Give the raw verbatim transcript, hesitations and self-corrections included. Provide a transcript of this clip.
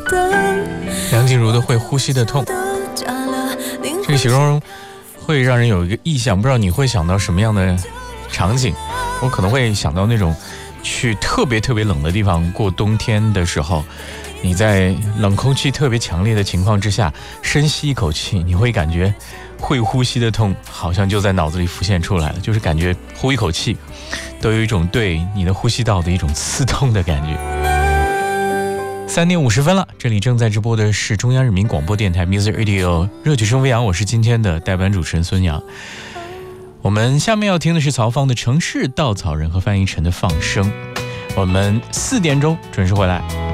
梁静茹的会呼吸的痛，这个形容会让人有一个意象，不知道你会想到什么样的场景？我可能会想到那种去特别特别冷的地方过冬天的时候，你在冷空气特别强烈的情况之下深吸一口气，你会感觉会呼吸的痛好像就在脑子里浮现出来了，就是感觉呼一口气都有一种对你的呼吸道的一种刺痛的感觉。三点五十分了，这里正在直播的是中央人民广播电台 Music Radio 热曲生飞扬，我是今天的代班主持人孙阳。我们下面要听的是曹芳的《城市稻草人》和范逸臣的《放生》。我们四点钟准时回来。